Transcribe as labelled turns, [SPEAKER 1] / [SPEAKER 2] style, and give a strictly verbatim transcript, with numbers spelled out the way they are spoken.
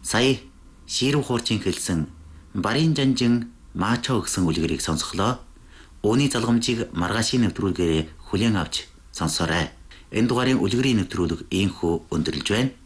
[SPEAKER 1] Сая Ширв хуурчин хэлсэн Барин жанжин Маачо гэсэн үлгэрийг сонсголоо. Ууны залгамжийг маргаашийн нэвтрүүлгээр хүлээн авч сонсоорой. Энэ дугаарын үлгэрийн нэвтрүүлэг ийхүү өндөрлж байна.